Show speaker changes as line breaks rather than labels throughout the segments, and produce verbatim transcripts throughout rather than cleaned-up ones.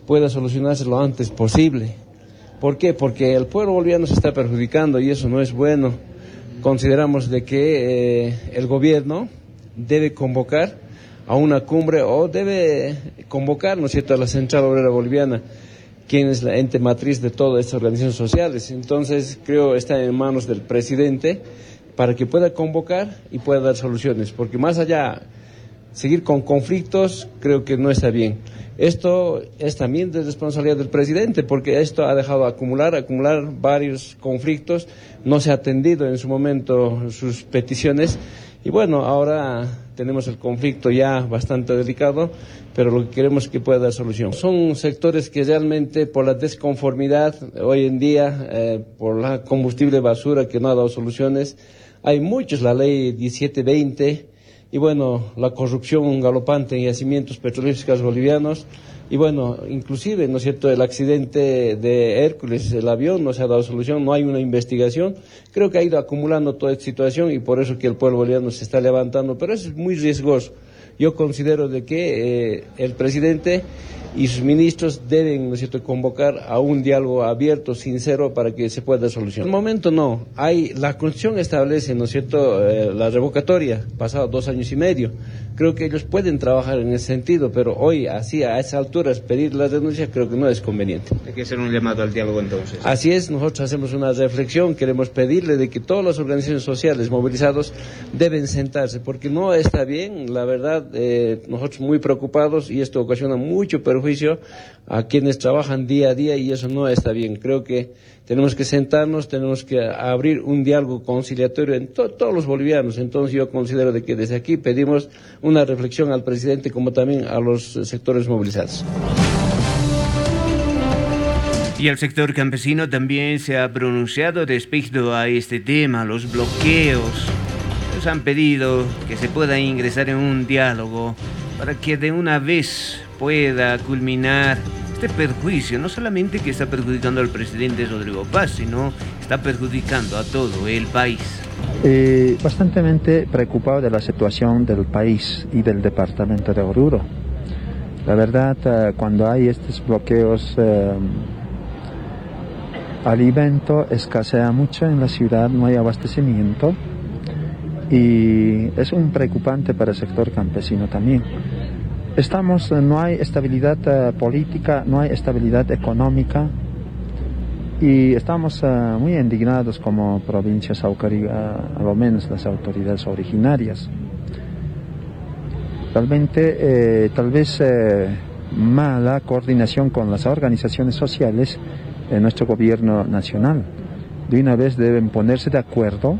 pueda solucionarse lo antes posible. ¿Por qué? Porque el pueblo boliviano se está perjudicando y eso no es bueno. Consideramos de que eh, el gobierno debe convocar a una cumbre o debe convocar, ¿no es cierto?, a la Central Obrera Boliviana, quien es la ente matriz de todas estas organizaciones sociales. Entonces, creo está en manos del presidente para que pueda convocar y pueda dar soluciones, porque más allá seguir con conflictos creo que no está bien. Esto es también de responsabilidad del presidente, porque esto ha dejado acumular, acumular varios conflictos, no se ha atendido en su momento sus peticiones, y bueno, ahora tenemos el conflicto ya bastante delicado, pero lo que queremos es que pueda dar solución. Son sectores que realmente por la desconformidad hoy en día, eh, por la combustible basura que no ha dado soluciones, hay muchos, la ley diecisiete veinte, y bueno, la corrupción galopante en yacimientos petrolíferos bolivianos, y bueno, inclusive, ¿no es cierto?, el accidente de Hércules, el avión, no se ha dado solución, no hay una investigación. Creo que ha ido acumulando toda esta situación y por eso que el pueblo boliviano se está levantando, pero eso es muy riesgoso. Yo considero de que eh, el presidente y sus ministros deben, ¿no es cierto?, convocar a un diálogo abierto, sincero, para que se pueda dar solución. En el momento no, hay, la Constitución establece, ¿no es cierto?, eh, la revocatoria, pasado dos años y medio. Creo que ellos pueden trabajar en ese sentido, pero hoy, así, a esas alturas, pedir la renuncia creo que no es conveniente.
Hay que hacer un llamado al diálogo entonces.
Así es, nosotros hacemos una reflexión, queremos pedirle de que todas las organizaciones sociales movilizados deben sentarse, porque no está bien, la verdad, eh, nosotros muy preocupados y esto ocasiona mucho perjuicio a quienes trabajan día a día y eso no está bien. Creo que tenemos que sentarnos, tenemos que abrir un diálogo conciliatorio en to- todos los bolivianos. Entonces yo considero de que desde aquí pedimos una reflexión al presidente como también a los sectores movilizados.
Y el sector campesino también se ha pronunciado respecto a este tema, los bloqueos. Nos han pedido que se pueda ingresar en un diálogo para que de una vez pueda culminar este perjuicio, no solamente que está perjudicando al presidente Rodrigo Paz, sino está perjudicando a todo el país.
Eh, bastantemente preocupado de la situación del país y del departamento de Oruro. La verdad, eh, cuando hay estos bloqueos, eh, alimento escasea mucho en la ciudad, no hay abastecimiento y es un preocupante para el sector campesino también. Estamos, no hay estabilidad uh, política, no hay estabilidad económica y estamos uh, muy indignados como provincia Saucari, uh, a lo menos las autoridades originarias. Realmente, eh, tal vez eh, mala coordinación con las organizaciones sociales de nuestro gobierno nacional. De una vez deben ponerse de acuerdo,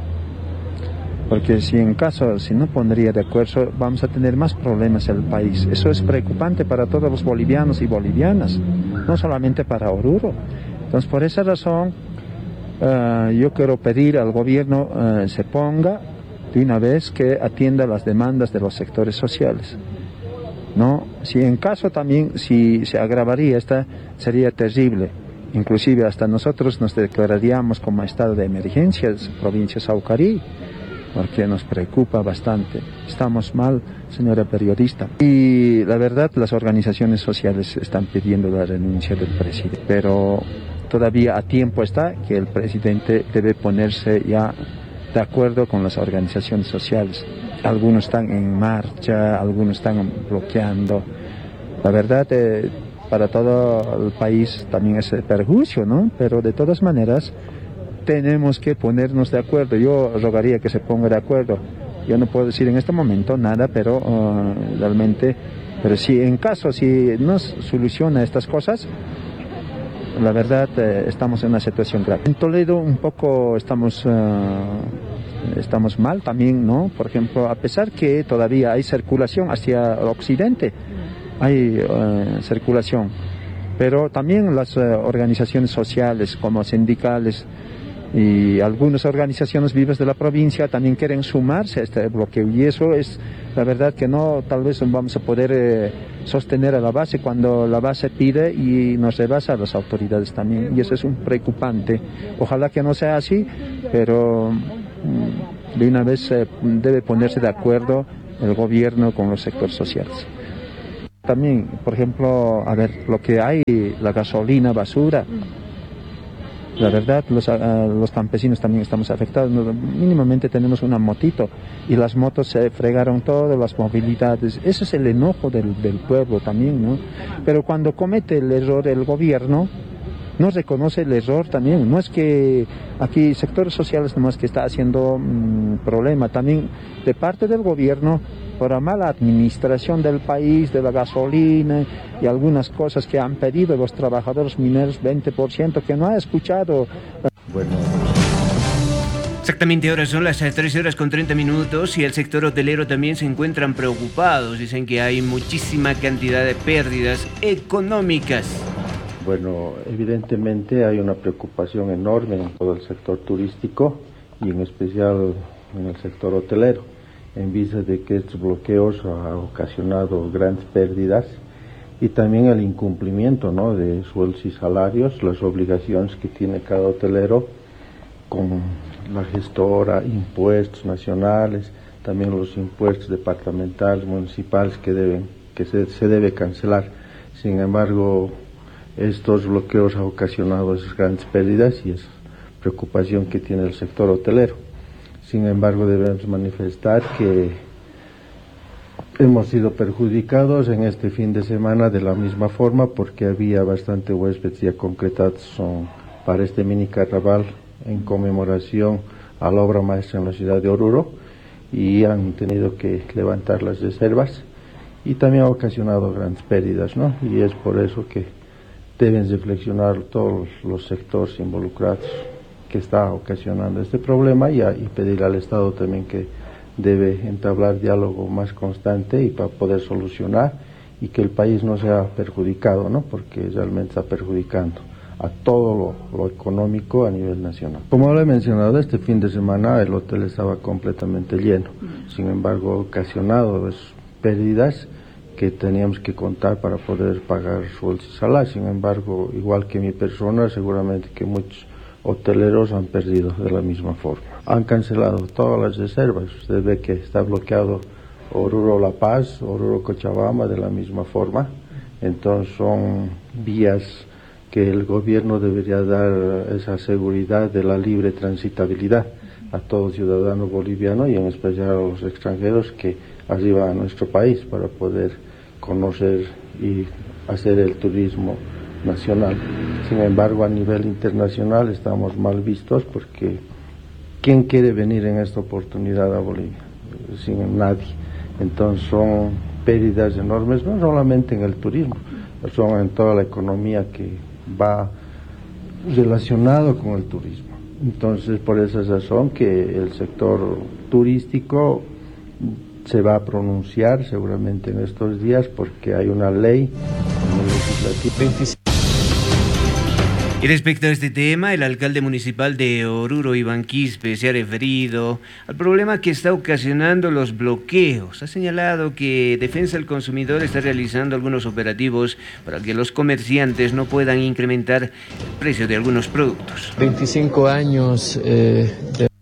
porque si en caso, si no pondría de acuerdo, vamos a tener más problemas en el país. Eso es preocupante para todos los bolivianos y bolivianas, no solamente para Oruro. Entonces, por esa razón, uh, yo quiero pedir al gobierno uh, se ponga de una vez que atienda las demandas de los sectores sociales. ¿No? Si en caso también, si se agravaría esta, sería terrible. Inclusive hasta nosotros nos declararíamos como estado de emergencia, provincia Saucari, porque nos preocupa bastante. Estamos mal, señora periodista. Y la verdad, las organizaciones sociales están pidiendo la renuncia del presidente, pero todavía a tiempo está que el presidente debe ponerse ya de acuerdo con las organizaciones sociales. Algunos están en marcha, algunos están bloqueando. La verdad, eh, para todo el país también es perjuicio, ¿no? Pero de todas maneras, tenemos que ponernos de acuerdo. Yo rogaría que se ponga de acuerdo. Yo no puedo decir en este momento nada, pero uh, realmente, pero si en caso, si no soluciona estas cosas, la verdad eh, estamos en una situación grave. En Toledo un poco estamos, uh, estamos mal también, ¿no? Por ejemplo, a pesar que todavía hay circulación hacia el occidente, hay uh, circulación, pero también las uh, organizaciones sociales como sindicales y algunas organizaciones vivas de la provincia también quieren sumarse a este bloqueo y eso es la verdad que no, tal vez no vamos a poder eh, sostener a la base cuando la base pide y nos rebasa a las autoridades también y eso es un preocupante. Ojalá que no sea así, pero mm, de una vez eh, debe ponerse de acuerdo el gobierno con los sectores sociales. También, por ejemplo, a ver, lo que hay, la gasolina, basura. La verdad, los, uh, los campesinos también estamos afectados. Mínimamente tenemos una motito y las motos se fregaron todas las movilidades. Ese es el enojo del, del pueblo también, ¿no? Pero cuando comete el error el gobierno, no reconoce el error también. No es que aquí sectores sociales nomás que está haciendo mmm, problema, también de parte del gobierno por la mala administración del país, de la gasolina y algunas cosas que han pedido los trabajadores mineros, veinte por ciento, que no ha escuchado.
Bueno. Exactamente, ahora son las trece horas con treinta minutos y el sector hotelero también se encuentran preocupados. Dicen que hay muchísima cantidad de pérdidas económicas.
Bueno, evidentemente hay una preocupación enorme en todo el sector turístico y en especial en el sector hotelero, en vista de que estos bloqueos han ocasionado grandes pérdidas y también el incumplimiento, ¿no?, de sueldos y salarios, las obligaciones que tiene cada hotelero con la gestora, impuestos nacionales, también los impuestos departamentales, municipales que deben, que se, se debe cancelar. Sin embargo, estos bloqueos han ocasionado esas grandes pérdidas y es preocupación que tiene el sector hotelero. Sin embargo, debemos manifestar que hemos sido perjudicados en este fin de semana de la misma forma porque había bastante huéspedes ya concretados son, para este mini carnaval en conmemoración a la obra maestra en la ciudad de Oruro y han tenido que levantar las reservas y también ha ocasionado grandes pérdidas, ¿no? Y es por eso que deben reflexionar todos los sectores involucrados que está ocasionando este problema y, a, y pedir al Estado también que debe entablar diálogo más constante y para poder solucionar y que el país no sea perjudicado, ¿no? Porque realmente está perjudicando a todo lo, lo económico a nivel nacional. Como lo he mencionado, este fin de semana el hotel estaba completamente lleno, sin embargo ha ocasionado pérdidas que teníamos que contar para poder pagar sueldos y salarios. Sin embargo, igual que mi persona, seguramente que muchos hoteleros han perdido de la misma forma. Han cancelado todas las reservas. Usted ve que está bloqueado Oruro La Paz, Oruro Cochabamba de la misma forma. Entonces son vías que el gobierno debería dar esa seguridad de la libre transitabilidad a todo ciudadano boliviano y en especial a los extranjeros que arriban a nuestro país para poder conocer y hacer el turismo nacional. Sin embargo, a nivel internacional estamos mal vistos porque ¿quién quiere venir en esta oportunidad a Bolivia? Sin nadie. Entonces son pérdidas enormes, no solamente en el turismo, son en toda la economía que va relacionado con el turismo. Entonces, por esa razón que el sector turístico se va a pronunciar seguramente en estos días porque hay una ley legislativa.
Y respecto a este tema, el alcalde municipal de Oruro, Iván Quispe, se ha referido al problema que está ocasionando los bloqueos. Ha señalado que Defensa del Consumidor está realizando algunos operativos para que los comerciantes no puedan incrementar el precio de algunos productos.
veinticinco años eh, de